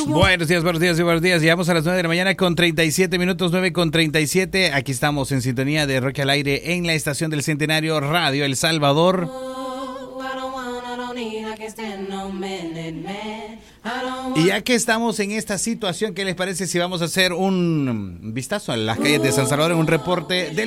Buenos días, buenos días y buenos días. Llegamos a las 9 de la mañana con 37 minutos, 9:37. Aquí estamos en sintonía de Rock al Aire en la estación del Centenario Radio El Salvador. Y ya que estamos en esta situación, ¿qué les parece si vamos a hacer un vistazo a las calles de San Salvador en un reporte del